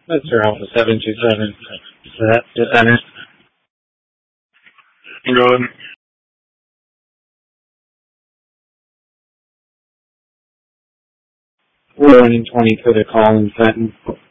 Mr. Alpha 727. Set to center. Rolling. We're running 20 for the call in Fenton.